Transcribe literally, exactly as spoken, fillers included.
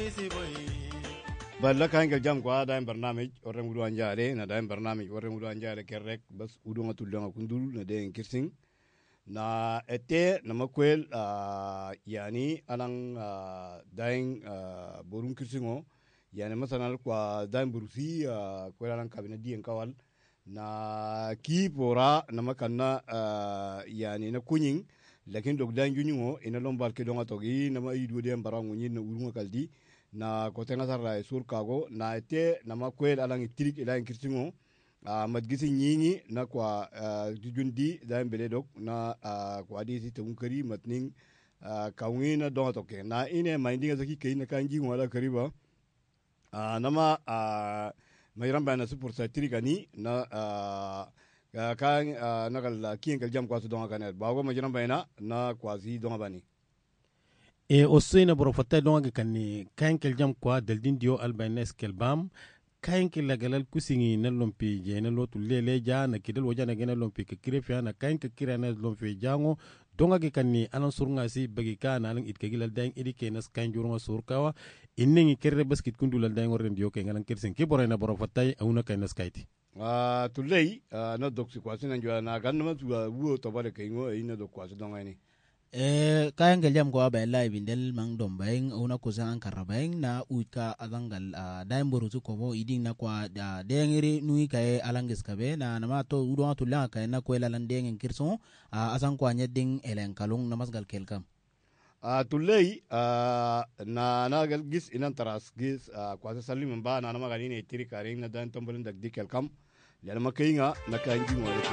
balla kan ga jam kwa da barnamij orren wudu anjare na da barnamij orren wudu anjare kerrek bas wudu ngatul nga kundul na de kirsing na ete na makwel uh, yani alang uh, daing uh, borun kirsingo yani masanal kwa daing burusi uh, kwela alang kabina dien kawal na ki pora na makanna uh, yani na kunying lakin dog daing junyingo ina lombal ke donga togi na ma idu de mbarangu nyin na urunga kaldi na kotenga sarra sur kago na ete na makwel alang tirik ila kirsingo Uh, madgisi nyingi na kwa uh, jujundi da mbele dok na uh, kwa disi te unkari matning uh, kaungi na donga toke na ine mindinga zaki kei na kanji wala kariba uh, nama uh, mayramba na super satiri kani na uh, kan uh, nakal kien kal jam kwa su donga kanet bago mayramba na na kwa zi donga bani e osina brofata donga kanni kan kal jam kwa daldin dio albanes kelbam kayan ki lagalal kusingi na lompi je na lotu lele ja na kidal waja na gena lompi ka kirefia na kayan ka kira na lompi jango donga ki kanni anan surunga si bagi ka na alang it kagilal daing idi ke nas kayan jurunga surkawa inni ngi kirre baskit kundulal daing warren dio ke ngalan kirsin ki boray na boro fatay awuna kayan nas kayti uh, tulei uh, na doksi kwasi na njwa na ganna ma tuwa uo tobale kengo e ina dok kwasi donga ini eh kayan galjam ko ba live indel mang dombaing una ko sa an karabaing na uika adangal uh, daim borutu ko bo iding na kwa uh, dengiri nui kay alangis kabe na nama to udo to la kay na ko lalan dengen kirso uh, asan kwa nyeding elen kalung na masgal kelkam uh, tulei uh, na na gal gis inan taras gis uh, kwasi salim ba na nama ganine tiri karing na dan tombolin dag dikel kam lelma kayinga na kayin jimo